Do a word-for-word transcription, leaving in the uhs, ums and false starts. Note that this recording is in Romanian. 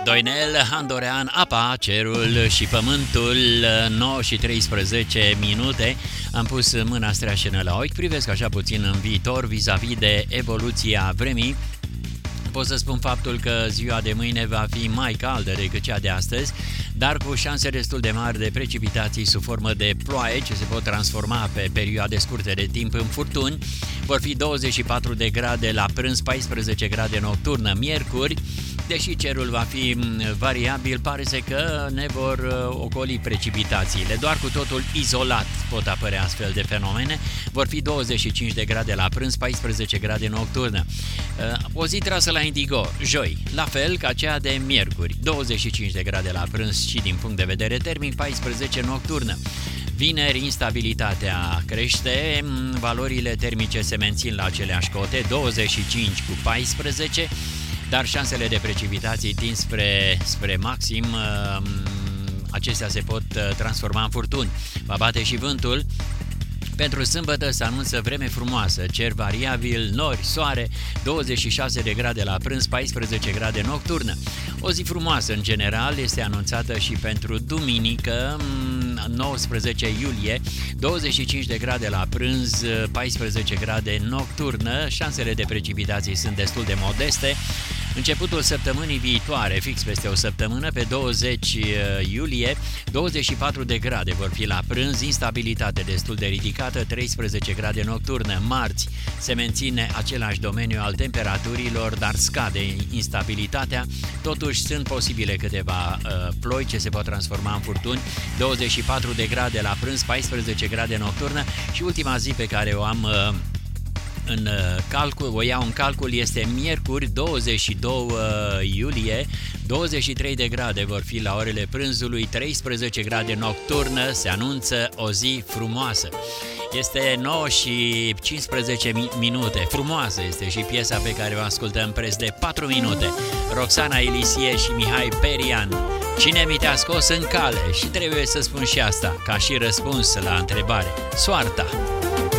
Doinel, Handorean, apa, cerul și pământul, nouă și treisprezece minute. Am pus mâna streașină la ochi, privesc așa puțin în viitor vis-a-vis de evoluția vremii. Pot să spun faptul că ziua de mâine va fi mai caldă decât cea de astăzi, dar cu șanse destul de mari de precipitații sub formă de ploaie ce se pot transforma pe perioade scurte de timp în furtuni. Vor fi douăzeci și patru de grade la prânz, paisprezece grade nocturnă miercuri. Deși cerul va fi variabil, pare să că ne vor ocoli precipitațiile. Doar cu totul izolat pot apărea astfel de fenomene. Vor fi douăzeci și cinci de grade la prânz, paisprezece grade nocturnă. O zi trasă la indigo, joi, la fel ca cea de miercuri, douăzeci și cinci de grade la prânz și din punct de vedere termic, paisprezece nocturnă. Vineri, instabilitatea crește, valorile termice se mențin la aceleași cote, douăzeci și cinci cu paisprezece, dar șansele de precipitații tind spre, spre maxim, acestea se pot transforma în furtuni. Va bate și vântul. Pentru sâmbătă se anunță vreme frumoasă, cer variabil, nori, soare, douăzeci și șase de grade la prânz, paisprezece grade nocturnă. O zi frumoasă în general este anunțată și pentru duminică, nouăsprezece iulie, douăzeci și cinci de grade la prânz, paisprezece grade nocturnă, șansele de precipitații sunt destul de modeste. Începutul săptămânii viitoare, fix peste o săptămână, pe douăzeci iulie, douăzeci și patru de grade vor fi la prânz, instabilitate destul de ridicată, treisprezece grade nocturnă. Marți se menține același domeniu al temperaturilor, dar scade instabilitatea. Totuși sunt posibile câteva uh, ploi ce se pot transforma în furtuni, douăzeci și patru de grade la prânz, paisprezece grade nocturnă și ultima zi pe care o am uh, în calcul, o iau în calcul, este miercuri, douăzeci și doi iulie, douăzeci și trei de grade vor fi la orele prânzului, treisprezece grade nocturnă, se anunță o zi frumoasă. Este nouă și cincisprezece minute, frumoasă este și piesa pe care o ascultăm preț de patru minute. Roxana Elisie și Mihai Perian, cine mi te-a scos în cale? Și trebuie să spun și asta, ca și răspuns la întrebare, soarta.